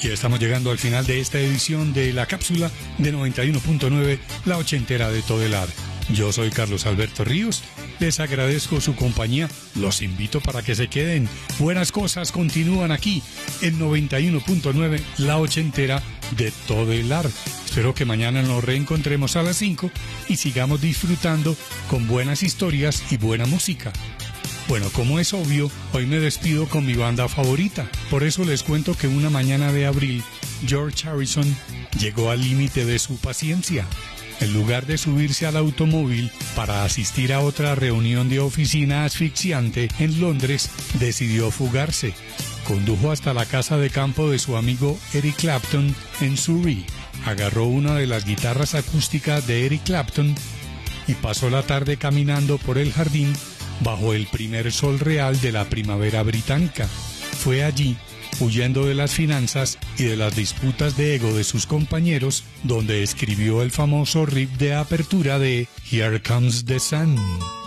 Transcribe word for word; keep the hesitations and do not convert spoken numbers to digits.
Y estamos llegando al final de esta edición de la cápsula de noventa y uno punto nueve, la ochentera de Todelar. Yo soy Carlos Alberto Ríos, les agradezco su compañía, los invito para que se queden. Buenas cosas continúan aquí en noventa y uno punto nueve, la ochentera de Todelar. Espero que mañana nos reencontremos a las cinco y sigamos disfrutando con buenas historias y buena música. Bueno, como es obvio, hoy me despido con mi banda favorita. Por eso les cuento que una mañana de abril, George Harrison llegó al límite de su paciencia. En lugar de subirse al automóvil para asistir a otra reunión de oficina asfixiante en Londres, decidió fugarse. Condujo hasta la casa de campo de su amigo Eric Clapton en Surrey. Agarró una de las guitarras acústicas de Eric Clapton y pasó la tarde caminando por el jardín bajo el primer sol real de la primavera británica. Fue allí, huyendo de las finanzas y de las disputas de ego de sus compañeros, donde escribió el famoso riff de apertura de Here Comes the Sun.